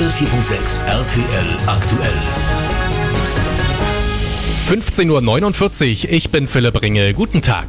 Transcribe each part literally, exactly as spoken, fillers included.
hundertvier Komma sechs R T L aktuell. fünfzehn Uhr neunundvierzig, ich bin Philipp Ringe. Guten Tag.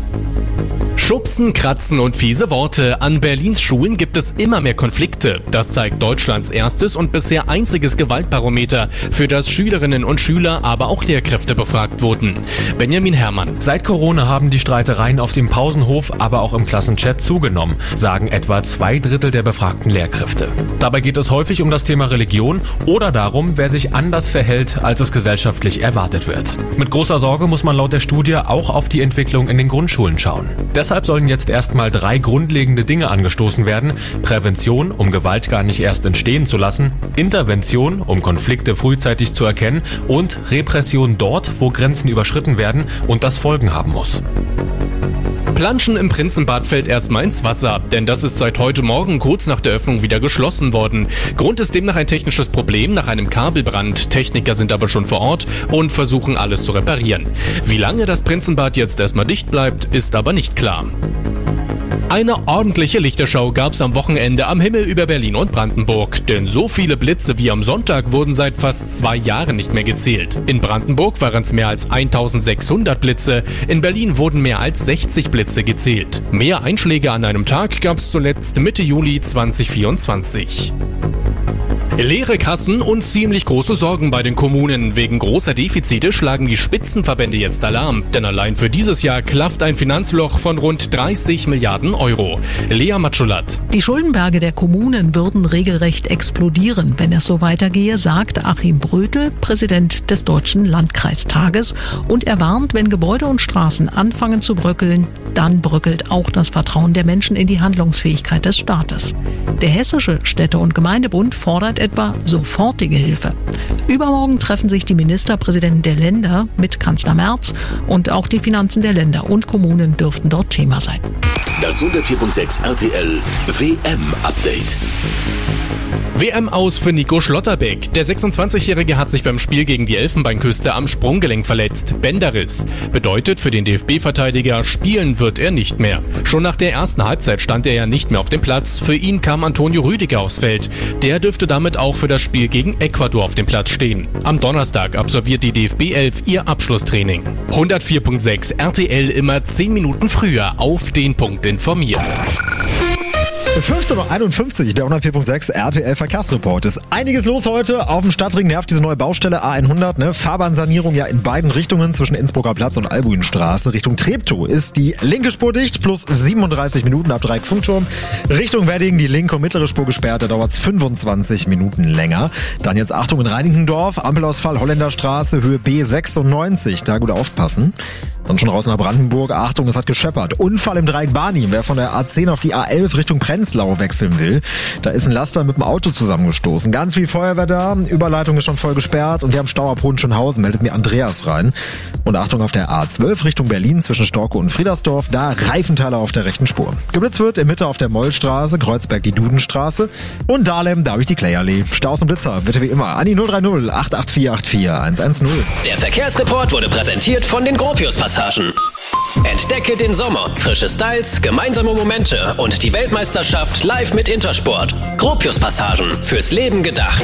Schubsen, Kratzen und fiese Worte. An Berlins Schulen gibt es immer mehr Konflikte. Das zeigt Deutschlands erstes und bisher einziges Gewaltbarometer, für das Schülerinnen und Schüler, aber auch Lehrkräfte befragt wurden. Benjamin Herrmann. Seit Corona haben die Streitereien auf dem Pausenhof, aber auch im Klassenchat zugenommen, sagen etwa zwei Drittel der befragten Lehrkräfte. Dabei geht es häufig um das Thema Religion oder darum, wer sich anders verhält, als es gesellschaftlich erwartet wird. Mit großer Sorge muss man laut der Studie auch auf die Entwicklung in den Grundschulen schauen. Deshalb sollen jetzt erstmal drei grundlegende Dinge angestoßen werden. Prävention, um Gewalt gar nicht erst entstehen zu lassen. Intervention, um Konflikte frühzeitig zu erkennen. Und Repression dort, wo Grenzen überschritten werden und das Folgen haben muss. Planschen im Prinzenbad fällt erstmal ins Wasser, denn das ist seit heute Morgen kurz nach der Öffnung wieder geschlossen worden. Grund ist demnach ein technisches Problem nach einem Kabelbrand. Techniker sind aber schon vor Ort und versuchen alles zu reparieren. Wie lange das Prinzenbad jetzt erstmal dicht bleibt, ist aber nicht klar. Eine ordentliche Lichterschau gab's am Wochenende am Himmel über Berlin und Brandenburg. Denn so viele Blitze wie am Sonntag wurden seit fast zwei Jahren nicht mehr gezählt. In Brandenburg waren es mehr als eintausendsechshundert Blitze. In Berlin wurden mehr als sechzig Blitze gezählt. Mehr Einschläge an einem Tag gab's zuletzt Mitte Juli zweitausendvierundzwanzig. Leere Kassen und ziemlich große Sorgen bei den Kommunen. Wegen großer Defizite schlagen die Spitzenverbände jetzt Alarm. Denn allein für dieses Jahr klafft ein Finanzloch von rund dreißig Milliarden Euro. Lea Matschulat. Die Schuldenberge der Kommunen würden regelrecht explodieren, wenn es so weitergehe, sagt Achim Brötel, Präsident des Deutschen Landkreistages. Und er warnt, wenn Gebäude und Straßen anfangen zu bröckeln, dann bröckelt auch das Vertrauen der Menschen in die Handlungsfähigkeit des Staates. Der Hessische Städte- und Gemeindebund fordert etwa sofortige Hilfe. Übermorgen treffen sich die Ministerpräsidenten der Länder mit Kanzler Merz und auch die Finanzen der Länder und Kommunen dürften dort Thema sein. Das hundertvier Komma sechs R T L W M-Update. W M aus für Nico Schlotterbeck. Der sechsundzwanzigjährige hat sich beim Spiel gegen die Elfenbeinküste am Sprunggelenk verletzt. Bänderriss. Bedeutet für den D F B-Verteidiger, spielen wird er nicht mehr. Schon nach der ersten Halbzeit stand er ja nicht mehr auf dem Platz. Für ihn kam Antonio Rüdiger aufs Feld. Der dürfte damit auch für das Spiel gegen Ecuador auf dem Platz stehen. Am Donnerstag absolviert die D F B elf ihr Abschlusstraining. hundertvier Komma sechs R T L immer zehn Minuten früher auf den Punkt informiert. fünfzehn Uhr einundfünfzig, der hundertvier Komma sechs R T L Verkehrsreport. Ist einiges los heute. Auf dem Stadtring nervt diese neue Baustelle A hundert. Ne? Fahrbahnsanierung ja in beiden Richtungen zwischen Innsbrucker Platz und Albuinstraße. Richtung Treptow ist die linke Spur dicht, plus siebenunddreißig Minuten ab Dreieck Funkturm. Richtung Wedding die linke und mittlere Spur gesperrt, da dauert es fünfundzwanzig Minuten länger. Dann jetzt Achtung in Reinickendorf, Ampelausfall Holländerstraße, Höhe B sechsundneunzig. Da gut aufpassen. Dann schon raus nach Brandenburg. Achtung, es hat gescheppert. Unfall im Dreieck Barnim. Wer von der A zehn auf die A elf Richtung Prenzlau wechseln will, da ist ein Laster mit dem Auto zusammengestoßen. Ganz viel Feuerwehr da. Überleitung ist schon voll gesperrt. Und wir haben Stau ab Hohenschönhausen, meldet mir Andreas rein. Und Achtung auf der A zwölf Richtung Berlin zwischen Storkow und Friedersdorf. Da Reifenteiler auf der rechten Spur. Geblitzt wird in Mitte auf der Mollstraße, Kreuzberg die Dudenstraße. Und Dahlem, da habe ich die Klayallee. Staus und Blitzer, bitte wie immer. An die null drei null acht acht vier acht vier eins eins null. Der Verkehrsreport wurde präsentiert von den Gropius-Passagen. Entdecke den Sommer, frische Styles, gemeinsame Momente und die Weltmeisterschaft live mit Intersport. Gropius-Passagen, fürs Leben gedacht.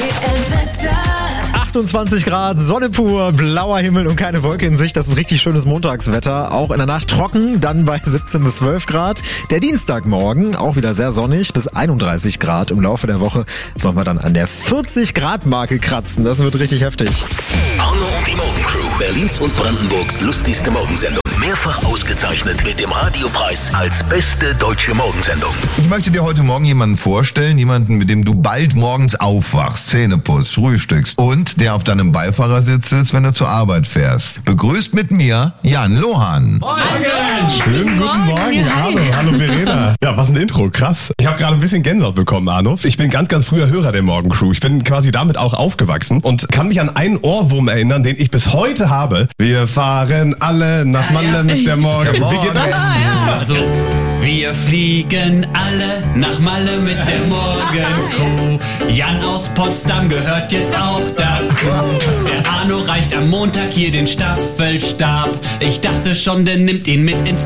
achtundzwanzig Grad, Sonne pur, blauer Himmel und keine Wolke in Sicht. Das ist richtig schönes Montagswetter. Auch in der Nacht trocken, dann bei siebzehn bis zwölf Grad. Der Dienstagmorgen auch wieder sehr sonnig, bis einunddreißig Grad. Im Laufe der Woche sollen wir dann an der vierzig Grad Marke kratzen. Das wird richtig heftig. Arno und die Morgencrew, Berlins und Brandenburgs lustigste Morgensendung. Mehrfach ausgezeichnet mit dem Radiopreis als beste deutsche Morgensendung. Ich möchte dir heute Morgen jemanden vorstellen, jemanden, mit dem du bald morgens aufwachst, Zähne putzt, frühstückst und der auf deinem Beifahrersitz sitzt, wenn du zur Arbeit fährst. Begrüßt mit mir Jan Lohan. Morgen! Schönen guten Morgen, Arno. Hallo Verena. Ja, was ein Intro, krass. Ich habe gerade ein bisschen Gänsehaut bekommen, Arno. Ich bin ganz, ganz früher Hörer der Morgencrew. Ich bin quasi damit auch aufgewachsen und kann mich an einen Ohrwurm erinnern, den ich bis heute habe. Wir fahren alle nach Malle ja, ja. mit der Morgen. Der Morgen. Wie geht das? Ah, ja. Also, wir fliegen alle nach Malle mit der Morgencrew. Jan aus Potsdam gehört jetzt auch dazu. Der Arno reicht am Montag hier den Staffelstab. Ich dachte schon, der nimmt ihn mit ins